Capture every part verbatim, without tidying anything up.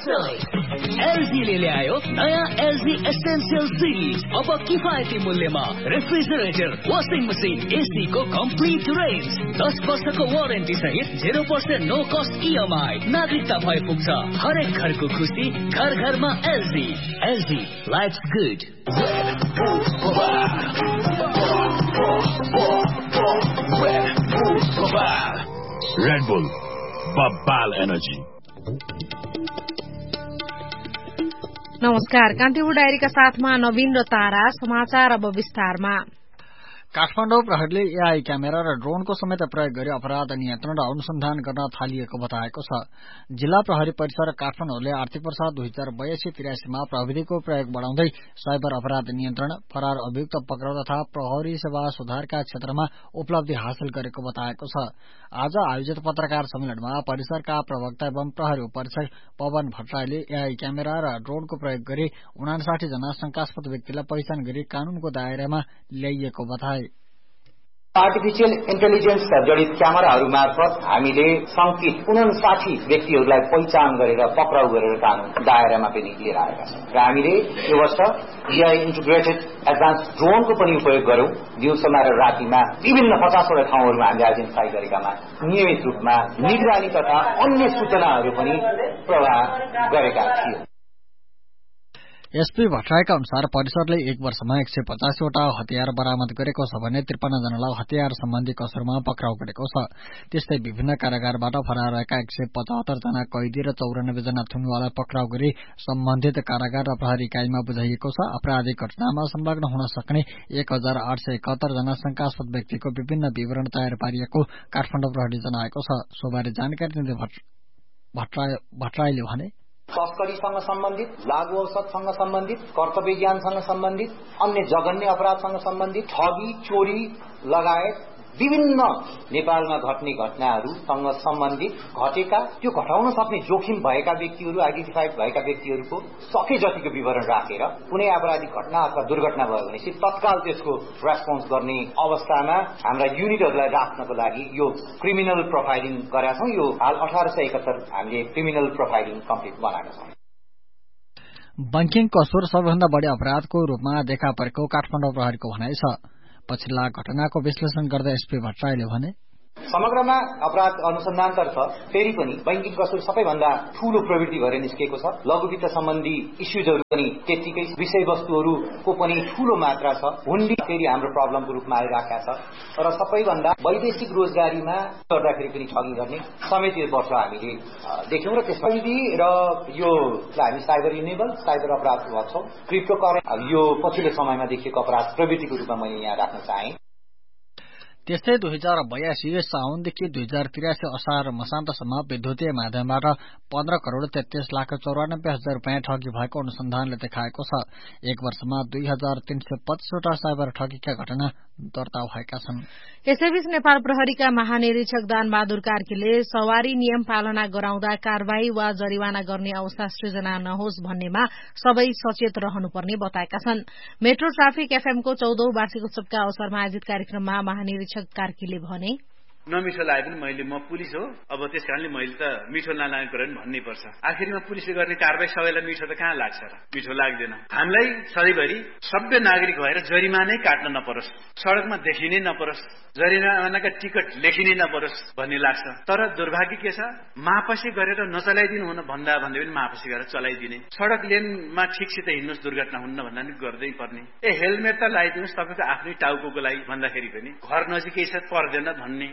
एलजीले ल्यायो नयाँ LG essential series. अब किफायती मूल्यमा रेफ्रिजरेटर, वाशिङ मसिन, एसी को कम्प्लिट रेन्ज, दस वर्षको वारेन्टी सहित zero percent no cost EMI. नागरिकता भए पुग्छ हरेक घरको खुसी, घर घरमा LG. LG lives good. Red Bull, Babal Energy. नमस्कार, कान्तिपुर डायरीका साथमा नवीन र तारा। समाचार अब विस्तारमा। काठमाडौँ प्रहरीले एआई क्यामेरा र ड्रोनको समेत प्रयोग गरी अपराध नियन्त्रण र अनुसन्धान गर्न थालिएको बताएको छ। जिल्ला प्रहरी परिसर काठमाडौँले आर्थिक वर्ष दुई हजार बयासी त्रियासीमा प्रविधिको प्रयोग बढ़ाउँदै साइबर अपराध नियन्त्रण, फरार अभियुक्त पक्राउ तथा प्रहरी सेवा सुधारका क्षेत्रमा उपलब्धि हासिल गरेको बताएको छ। आज आयोजित पत्रकार सम्मेलनमा परिसरका प्रवक्ता एवं प्रहरी उपरीक्षक पवन भट्टराईले एआई क्यामेरा र ड्रोनको प्रयोग गरी उनासाठी जना शंकास्पद व्यक्तिलाई पहिचान गरी कानूनको दायरामा ल्याइएको बताए। आर्टिफिशियल इन्टेलिजेन्सका जडित क्यामेराहरू मार्फत हामीले संकित उनासाठी व्यक्तिहरूलाई पहिचान गरेर पक्राउ गरेर कानून दायरामा पनि लिएर आएका छौं र हामीले यो वर्ष एआई इन्टिग्रेटेड एडभान्स ड्रोनको पनि उपयोग गर्यौं। दिउँसोमा र रातिमा विभिन्न पचासवटा ठाउँहरूमा हामीले आइडेन्टिफाई गरेकामा नियमित रूपमा निगरानी तथा अन्य सूचनाहरू पनि प्रवाह गरेका थियौं। एसपी भट्टराईका अनुसार परिसरले एक वर्षमा एक सय पचासीवटा हतियार बरामद गरेको छ भने त्रिपन्न जनालाई हतियार सम्बन्धी कसुरमा पक्राउ गरेको छ। त्यस्तै विभिन्न कारागारबाट फरार रहेका एक सय पचहत्तर जना कैदी र चौरानब्बे जना थुनुवालाई पक्राउ गरी सम्बन्धित कारागार र प्रहरी इकाइमा बुझाइएको छ। आपराधिक घटनामा संलग्न हुन सक्ने एक हजार आठ सय एकात्तर जना शंकास्पद व्यक्तिको विभिन्न विवरण तयार पारिएको काठमाडौँ प्रहरी जनाएको छ। सोबारे जानकारी दिँदै भट्टराईले भने, तस्करीसँग सम्बन्धित, लागू औषधसँग सम्बन्धित, कर्तव्य ज्ञानसँग सम्बन्धित, अन्य जघन्य अपराधसँग सम्बन्धित, ठगी, चोरी लगायत विभिन्न नेपालमा घट्ने घटनाहरूसँग सम्बन्धित घटेका, त्यो घटाउन सक्ने जोखिम भएका व्यक्तिहरू, आइडेन्टिफाइड भएका व्यक्तिहरूको सके जतिको विवरण राखेर कुनै आपराधिक घटना अथवा दुर्घटना भयो भनेपछि तत्काल त्यसको रेस्पोन्स गर्ने अवस्थामा हाम्रा युनिटहरूलाई राख्नको लागि यो क्रिमिनल प्रोफाइलिङ गरेका छौं। यो हाल अठार सय एकहत्तर हामीले क्रिमिनल प्रोफाइलिङ कम्प्लिट बनाएका छौं। बैंकिङ कसुर सबैभन्दा बढ़ी अपराधको रूपमा देखा परेको काठमाडौँ प्रहरीको भनाइ छ। पछिल्ला घटनाको विश्लेषण गर्दै एसपी भट्टराईले भने, समग्रमा अपराध अनुसन्धानतर्फ फेरि पनि बैंकिङ कसुर सबैभन्दा ठूलो प्रवृत्ति भएर निस्केको छ। लघु वित्त सम्बन्धी इस्युजहरू पनि त्यतिकै, विषयवस्तुहरूको पनि ठूलो मात्रा छ। हुन्डी फेरि हाम्रो प्रब्लमको रूपमा आइरहेका छ र सबैभन्दा वैदेशिक रोजगारीमा गर्दाखेरि पनि ठगी गर्ने समेत यो वर्ष हामीले देख्यौं र त्यसपछि र यो हामी साइबर इनेबल साइबर अपराध गर्छौं। क्रिप्टो करेन्सी यो पछिल्लो समयमा देखिएको अपराध प्रवृत्तिको रूपमा मैले यहाँ राख्न चाहे। त्यस्तै दुई हजार बयासी साउनदेखि दुई हजार त्रियासी असार मसान्तसम्म विद्युतीय माध्यमबाट पन्ध्र करोड़ तेत्तीस लाख चौरानब्बे हजार रूपियाँ ठगी भएको अनुसन्धानले देखाएको छ। एक वर्षमा दुई हजार तीन सय पच्चीसवटा साइबर ठगीका घटना दर्ता भएका छन्। यसैबीच नेपाल प्रहरीका महानिरीक्षक दान बहादुर कार्कीले सवारी नियम पालना गराउँदा कारवाही वा जरिवाना गर्ने अवस्था सृजना नहोस् भन्नेमा सबै सचेत रहनुपर्ने बताएका छन्। मेट्रो ट्राफिक एफएमको चौधौं वार्षिक उत्सवका अवसरमा आयोजित कार्यक्रममा महानिरीक्षक कार्कीले भने, नमिठो लागे पनि मैले म पुलिस हो, अब त्यस कारणले मैले त मिठो नलागेको कुरा पनि भन्नै पर्छ। आखिरमा पुलिसले गर्ने कारबाही सबैलाई मिठो त कहाँ लाग्छ र? मिठो लाग्दैन। हामीलाई सधैँभरि सभ्य नागरिक भएर जरिमानै काट्न नपरोस्, सड़कमा देखिनै नपरोस्, जरिमानाका टिकट लेखिनै नपरोस् भन्ने लाग्छ। तर दुर्भाग्य के छ, मापसी गरेर नचलाइदिनु हुन भन्दा भन्दै पनि मापसी गरेर चलाइदिने, सड़क लेनमा ठिकसित हिँड्नुहोस् दुर्घटना हुन्न भन्दा पनि गर्दै पर्ने, ए हेलमेट त लगाइदिनुहोस् तपाईँको आफ्नै टाउकोको लागि भन्दाखेरि पनि घर नजिकै छ पर्दैन भन्ने।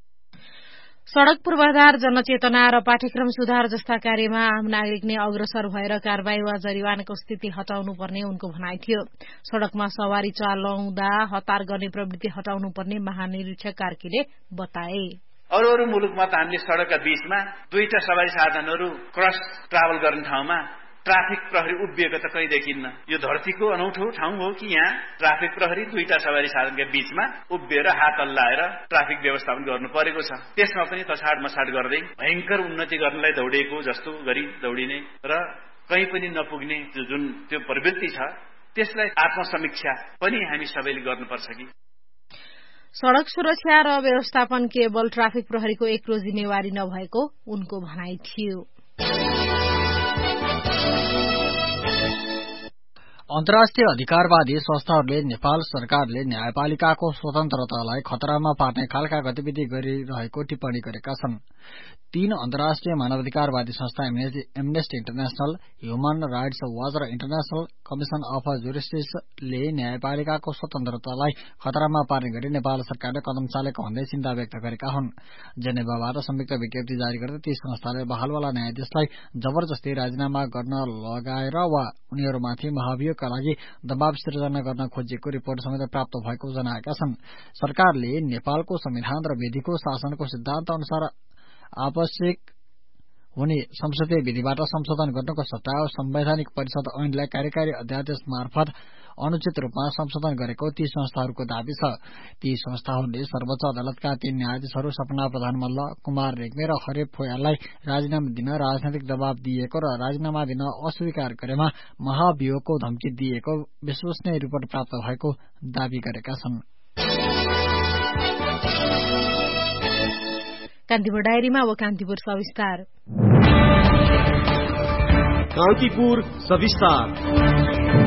सड़क पूर्वाधार, जनचेतना र पाठ्यक्रम सुधार जस्ता कार्यमा आम नागरिक नै अग्रसर भएर कारवाही वा जरिवानाको स्थिति हटाउनुपर्ने उनको भनाइ थियो। सड़कमा सवारी चलाउँदा हतार गर्ने प्रवृत्ति हटाउनुपर्ने महानिरीक्षक कार्कीले बताए। अरू अरू मुलुकमा त हामीले सड़कका बीचमा दुईटा सवारी साधनहरू क्रस ट्राभल गर्ने ठाउँमा ट्राफिक प्रहरी उभिएको त कहीँ देखिन्न। यो धरतीको अनौठो ठाउँ हो कि यहाँ ट्राफिक प्रहरी दुईटा सवारी साधनका बीचमा उभिएर हात हल्लाएर ट्राफिक व्यवस्थापन गर्नु परेको छ। त्यसमा पनि तछाड मछाड गर्दै भयंकर उन्नति गर्नलाई दौडेको जस्तो गरी दौडिने र कहीँ पनि नपुग्ने जुन त्यो प्रवृत्ति छ त्यसलाई आत्मसमीक्षा पनि हामी सबैले गर्नुपर्छ कि। सड़क सुरक्षा र व्यवस्थापन केवल ट्राफिक प्रहरीको एक्लो जिम्मेवारी नभएको उनको भनाइ थियो। अन्तर्राष्ट्रिय अधिकारवादी संस्थाहरूले नेपाल सरकारले न्यायपालिकाको स्वतन्त्रतालाई खतरामा पार्ने खालका गतिविधि गरिरहेको टिप्पणी गरेका छन्। तीन अन्तर्राष्ट्रिय मानवाधिकारवादी संस्था amnesty international, human rights watch र इन्टरनेशनल कमिशन अफ जुस्टिसले न्यायपालिकाको स्वतन्त्रतालाई खतरामा पार्ने गरी नेपाल सरकारले कदम चालेको भन्दै चिन्ता व्यक्त गरेका हुन्। जेनेभाबाट संयुक्त विज्ञप्ति जारी गर्दै ती संस्थाले बहालवाला न्यायाधीशलाई जबरजस्ती राजीनामा गर्न लगाएर वा उनीहरूमाथि महाभियोगका लागि दबाव सिर्जना गर्न खोजिएको रिपोर्ट समेत प्राप्त भएको जनाएका छन्। सरकारले नेपालको संविधान र विधिको शासनको सिद्धान्त अनुसार आवश्यक हुने संसदीय विधिबाट संशोधन गर्नको सट्टा संवैधानिक परिषद ऐनलाई कार्यकारी अध्यादेश मार्फत अनुचित रूपमा संशोधन गरेको ती संस्थाहरूको दावी छ। ती संस्थाहरूले सर्वोच्च अदालतका तीन न्यायाधीशहरू सपना प्रधान मल्ल, कुमार रेग्मी र हरेप फोयाललाई राजीनामा दिन राजनैतिक दबाव दिएको र राजीनामा दिन अस्वीकार गरेमा महाभियोगको धम्की दिएको विश्वसनीय रिपोर्ट प्राप्त भएको दावी गरेका छन्। कान्तिपुर डायरीमा अब कान्तिपुर सविस्तार। कान्तिपुर सविस्तार।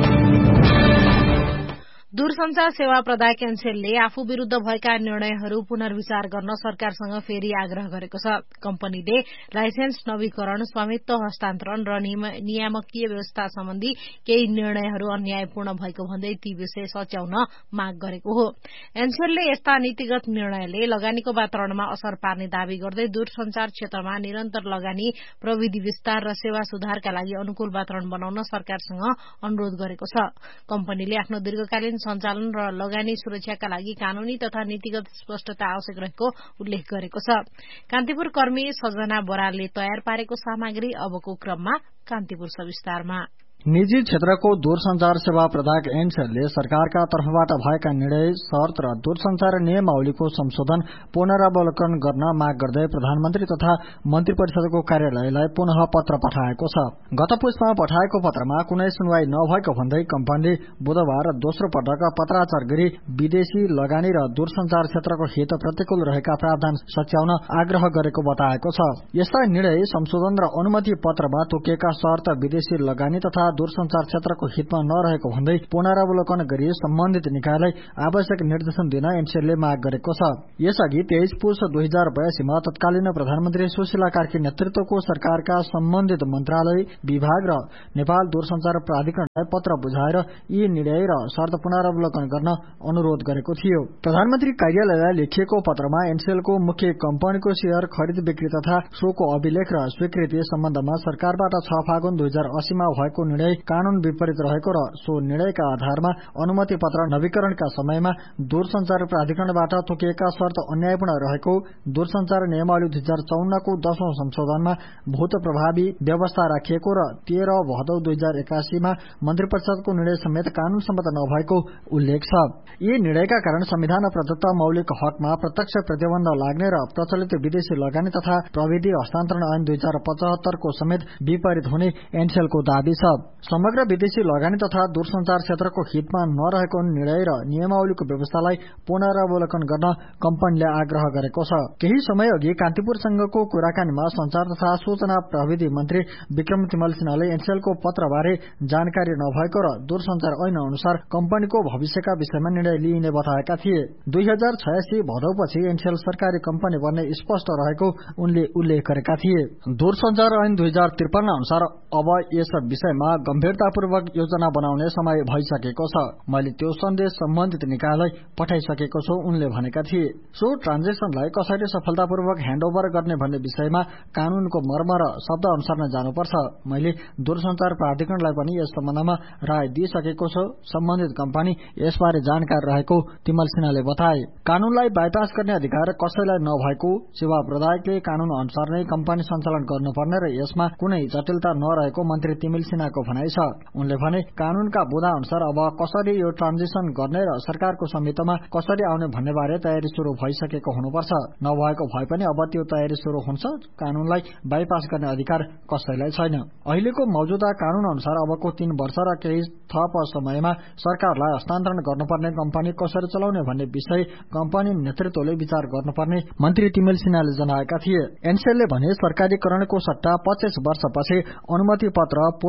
दूरसञ्चार सेवा प्रदायक एनसेलले आफू विरूद्ध भएका निर्णयहरू पुनर्विचार गर्न सरकारसँग फेरि आग्रह गरेको छ। कम्पनीले लाइसेन्स नवीकरण, स्वामित्व हस्तान्तरण र नियामकीय व्यवस्था सम्बन्धी केही निर्णयहरू अन्यायपूर्ण भएको भन्दै ती विषय सच्याउन माग गरेको हो। एनसेलले यस्ता नीतिगत निर्णयले लगानीको वातावरणमा असर पार्ने दावी गर्दै दूरसञ्चार क्षेत्रमा निरन्तर लगानी, प्रविधि विस्तार र सेवा सुधारका लागि अनुकूल वातावरण बनाउन सरकारसँग अनुरोध गरेको छ। कम्पनीले आफ्नो दीर्घकालीन सञ्चालन र लगानी सुरक्षाका लागि कानूनी तथा नीतिगत स्पष्टता आवश्यक रहेको उल्लेख गरेको छ। कान्तिपुर कर्मी सजना बरालले तयार पारेको सामग्री अबको क्रममा कान्तिपुर सविस्तारमा। निजी क्षेत्रको दूरसञ्चार सेवा प्रदायक एनसेलले सरकारका तर्फबाट भएका निर्णय, शर्त र दूरसञ्चार नियमावलीको संशोधन पुनरावलोकन गर्न माग गर्दै प्रधानमन्त्री तथा मन्त्री परिषदको कार्यालयलाई पुनः पत्र पठाएको छ। गत पुसमा पठाएको पत्रमा कुनै सुनवाई नभएको भन्दै कम्पनीले बुधबार दोस्रो पटक पत्राचार गरी विदेशी लगानी र दूरसञ्चार क्षेत्रको हित प्रतिकूल रहेका प्रावधान सच्याउन आग्रह गरेको बताएको छ। यस्ता निर्णय, संशोधन र अनुमति पत्रमा तोकिएका शर्त विदेशी लगानी तथा दूरसञ्चार क्षेत्रको हितमा नरहेको भन्दै पुनरावलोकन गरी सम्बन्धित निकायलाई आवश्यक निर्देशन दिन एनसेलले माग गरेको छ। यसअघि तेइस पुस दुई हजार बयासीमा तत्कालीन प्रधानमन्त्री सुशीला कार्की नेतृत्वको सरकारका सम्बन्धित मन्त्रालय, विभाग र नेपाल दूरसञ्चार प्राधिकरणलाई पत्र बुझाएर यी निर्णय र शर्त पुनरावलोकन गर्न अनुरोध गरेको थियो। प्रधानमन्त्री कार्यालयलाई लेखिएको पत्रमा एनसेलको मुख्य कम्पनीको शेयर खरिद बिक्री तथा सोको अभिलेख र स्वीकृति सम्बन्धमा सरकारबाट छ फागुन दुई हजार अस्सीमा भएको निर्णय कानून विपरीत रहेको र सो निर्णयका आधारमा अनुमति पत्र नवीकरणका समयमा दूरसञ्चार प्राधिकरणबाट तोकिएका शर्त अन्यायपूर्ण रहेको, दूरसञ्चार नियमावली दुई हजार चौन्नको दशौं संशोधनमा भूत प्रभावी व्यवस्था राखिएको र तेह्र भदौ दुई हजार एकासीमा मन्त्री परिषदको निर्णय समेत कानून सम्मत नभएको उल्लेख छ। यी निर्णयका कारण संविधान प्रदत्त मौलिक हकमा प्रत्यक्ष प्रतिबन्ध लाग्ने र प्रचलित विदेशी लगानी तथा प्रविधि हस्तान्तरण ऐन दुई हजार पचहत्तरको समेत विपरीत हुने एनसेलको दावी छ। समग्र विदेशी लगानी तथा दूरसञ्चार क्षेत्रको हितमा नरहेको निर्णय र नियमावलीको व्यवस्थालाई पुनरावलोकन गर्न कम्पनीले आग्रह गरेको छ। केही समय अघि कान्तिपुरसँगको कुराकानीमा संचार तथा सूचना प्रविधि मन्त्री विक्रम तिमल सिन्हाले एनसेलको पत्रबारे जानकारी नभएको र दूरसञ्चार ऐन अनुसार कम्पनीको भविष्यका विषयमा निर्णय लिइने बताएका थिए। दुई हजार छयासी भदौपछि एनसेल सरकारी कम्पनी बन्ने स्पष्ट रहेको उनले उल्लेख गरेका थिए। दूरसञ्चार ऐन दुई हजार त्रिपन्न अनुसार अब यस विषयमा गम्भीरतापूर्वक योजना बनाउने समय भइसकेको छ। मैले त्यो सन्देश सम्बन्धित निकायलाई पठाइसकेको छु, उनले भनेका थिए। सो ट्रान्जेक्सनलाई कसरी सफलतापूर्वक ह्यान्डओभर गर्ने भन्ने विषयमा कानूनको मर्म र शब्द अनुसार नै जानुपर्छ। मैले दूरसञ्चार प्राधिकरणलाई पनि यस सम्बन्धमा राय दिइसकेको छु। सम्बन्धित कम्पनी यसबारे जानकार रहेको तिमल सिन्हाले बताए। कानूनलाई बाइपास गर्ने अधिकार कसैलाई नभएको, सेवा प्रदायकले कानून अनुसार नै कम्पनी सञ्चालन गर्नुपर्ने र यसमा कुनै जटिलता नरहेको मन्त्री तिमल सिन्हाको भनाइ छ। उनले भने कानूनका बुँदा अनुसार अब कसरी यो ट्रान्जिसन गर्ने र सरकारको संहितामा कसरी आउने भन्ने बारे तयारी शुरू भइसकेको हुनुपर्छ। नभएको भए पनि अब त्यो तयारी शुरू हुन्छ। कानूनलाई बाइपास गर्ने अधिकार कसैलाई छैन। अहिलेको मौजूदा कानून अनुसार अबको तीन वर्ष र केही थप समयमा सरकारलाई हस्तान्तरण गर्नुपर्ने कम्पनी कसरी चलाउने भन्ने विषय कम्पनी नेतृत्वले विचार गर्नुपर्ने मन्त्री तिमल सिन्हाले जनाएका थिए। एनसेलले भने सरकारीकरणको सट्टा पच्चीस वर्षपछि अनुमति पत्र पुनः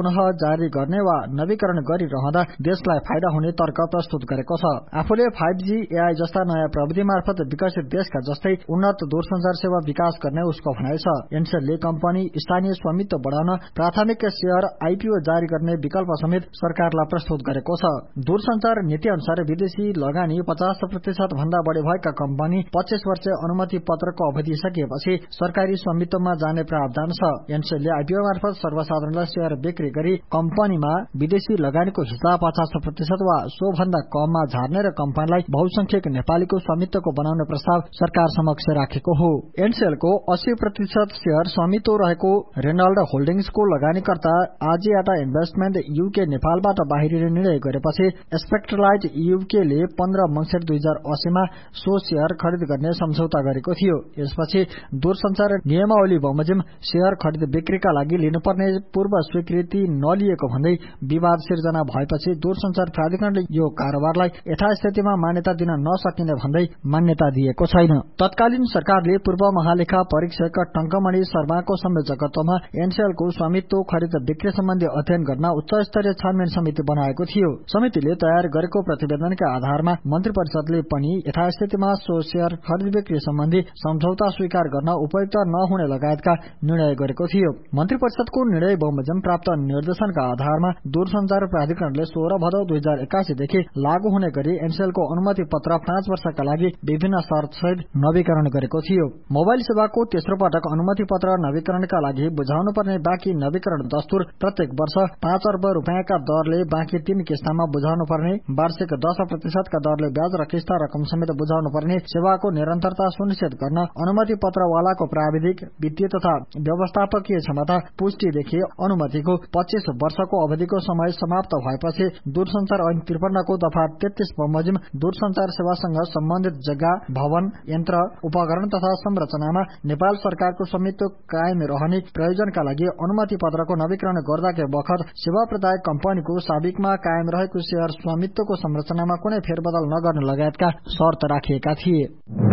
जारी गर्ने वा नवीकरण गरिरहँदा देशलाई फाइदा हुने तर्क प्रस्तुत गरेको छ। आफूले फाइभ जी एआई जस्ता नयाँ प्रविधि मार्फत विकसित देशका जस्तै उन्नत दूरसञ्चार सेवा विकास गर्ने उसको भनाइ छ। एनसेलले कम्पनी स्थानीय स्वामित्व बढ़ाउन प्राथमिक शेयर आईपीओ जारी गर्ने विकल्प समेत सरकारलाई प्रस्तुत गरेको छ। दूरसञ्चार नीति अनुसार विदेशी लगानी पचास प्रतिशत भन्दा बढ़ी भएका कम्पनी पच्चीस वर्ष अनुमति पत्रको अवधि सकिएपछि सरकारी स्वामित्वमा जाने प्रावधान छ। एनसेलले आईपीओ मार्फत सर्वसाधारणलाई शेयर बिक्री गरी कम्पनीमा विदेशी लगानीको हिस्सा पचास प्रतिशत वा सो भन्दा कममा झार्ने र कम्पनीलाई बहुसंख्यक नेपालीको स्वामित्वको बनाउने प्रस्ताव सरकार समक्ष राखेको हो। एनसेलको अस्सी प्रतिशत शेयर स्वामित्व रहेको रेनल्ड होल्डिंग्सको लगानीकर्ता आजियाटा इन्भेस्टमेन्ट यूके नेपालबाट बाहिरिने निर्णय गरेपछि स्पेक्ट्रलाइट यूकेले पन्ध्र मंसिर दुई हजार अस्सीमा सो शेयर खरिद गर्ने सम्झौता गरेको थियो। यसपछि दूरसञ्चार नियमावली बमोजिम शेयर खरिद बिक्रीका लागि लिनुपर्ने पूर्व स्वीकृति नलिएको भन्दै विवाद सिर्जना भएपछि दूरसञ्चार प्राधिकरणले यो कारोबारलाई यथास्थितिमा मान्यता दिन नसकिने भन्दै मान्यता दिएको छैन। तत्कालीन सरकारले पूर्व महालेखा परीक्षक टंकमणि शर्माको संयोजकत्वमा एनसेलको स्वामित्व खरिद बिक्री सम्बन्धी अध्ययन गर्न उच्च स्तरीय छानबिन समिति बनाएको थियो। समितिले तयार गरेको प्रतिवेदनका आधारमा मन्त्री परिषदले पनि यथास्थितिमा सो शेयर खरिद बिक्री सम्बन्धी सम्झौता स्वीकार गर्न उपयुक्त नहुने लगायतका निर्णय गरेको थियो। मन्त्री परिषदको निर्णय बमोजिम प्राप्त निर्देशनका आधारमा दूरसञ्चार प्राधिकरणले सोह्र भदौ दुई हजार एक्कासीदेखि लागू हुने गरी एनसेलको अनुमति पत्र पाँच वर्षका लागि विभिन्न शर्तसहित नवीकरण गरेको थियो। मोबाइल सेवाको तेस्रो पटक अनुमति पत्र नवीकरणका लागि बुझाउनु पर्ने बाँकी नवीकरण दस्तुर प्रत्येक वर्ष पाँच अर्ब रूपियाँका दरले बाँकी तीन किस्तामा बुझाउनु पर्ने, वार्षिक दस प्रतिशतका दरले ब्याज र किस्ता रकम समेत बुझाउनु पर्ने, सेवाको निरन्तरता सुनिश्चित गर्न अनुमति पत्रवालाको प्राविधिक, वित्तीय तथा व्यवस्थापकीय क्षमता पुष्टिदेखि अनुमतिको पच्चीस वर्षको अवधिको समय समाप्त भएपछि दूरसञ्चार ऐन त्रिपन्नको दफा तेत्तीस बमोजिम दूरसञ्चार सेवासँग सम्बन्धित जग्गा, भवन, यन्त्र, उपकरण तथा संरचनामा नेपाल सरकारको स्वामित्व कायम रहने प्रयोजनका लागि अनुमति पत्रको नवीकरण गर्दाकै बखत सेवा प्रदायक कम्पनीको साबिकमा कायम रहेको शेयर स्वामित्वको संरचनामा कुनै फेरबदल नगर्ने लगायतका शर्त राखिएका थिए।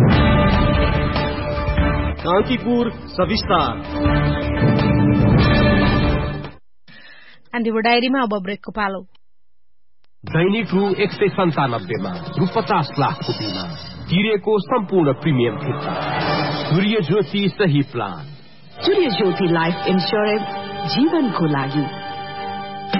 कान्तिपुर सविस्तार। कान्तिपुर डायरीमा अब ब्रेकको पालो। दैनिक रु एक सय सन्तानब्बेमा रु पचास लाखको बिमा तिरेको सम्पूर्ण प्रिमियम फिर्ता। सूर्य ज्योति सही प्लान। सूर्य ज्योति लाइफ इन्स्योरेन्स जीवनको लागि